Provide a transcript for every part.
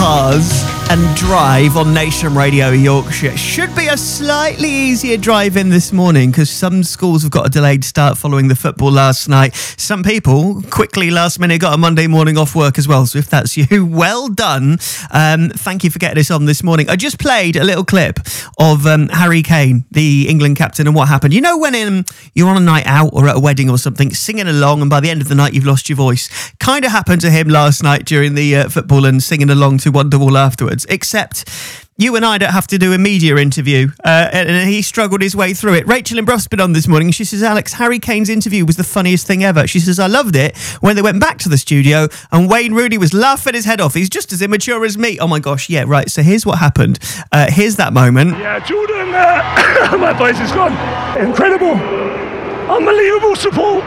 cars and drive on Nation Radio Yorkshire. Should be a slightly easier drive in this morning because some schools have got a delayed start following the football last night. Some people quickly last minute got a Monday morning off work as well. So if that's you, well done. Thank you for getting us on this morning. I just played a little clip of Harry Kane, the England captain, and what happened. You know when you're on a night out or at a wedding or something, singing along, and by the end of the night you've lost your voice. Kind of happened to him last night during the football and singing along to Wonderwall afterwards. Except you and I don't have to do a media interview, and he struggled his way through it. Rachel in Brough been on this morning. She says, Alex, Harry Kane's interview was the funniest thing ever. She says, I loved it when they went back to the studio and Wayne Rooney was laughing his head off. He's just as immature as me. Oh my gosh, yeah, right. So here's what happened. Here's that moment. Yeah, Jordan, my voice is gone. Incredible, unbelievable support.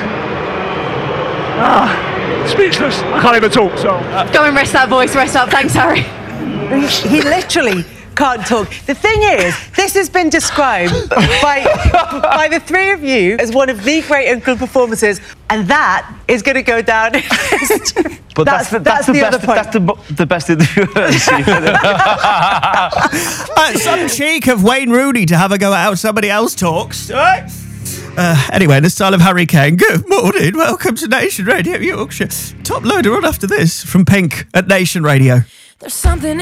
Speechless. I can't even talk, so... Go and rest that voice, rest up. Thanks, Harry. He literally can't talk. The thing is, this has been described by the three of you as one of the great England performances, and that is going to go down. But that's the other point. That's the best interview I've seen. Some cheek of Wayne Rooney to have a go at how somebody else talks. Right? Anyway, in the style of Harry Kane, good morning. Welcome to Nation Radio Yorkshire. Top loader on after this from Pink at Nation Radio. There's something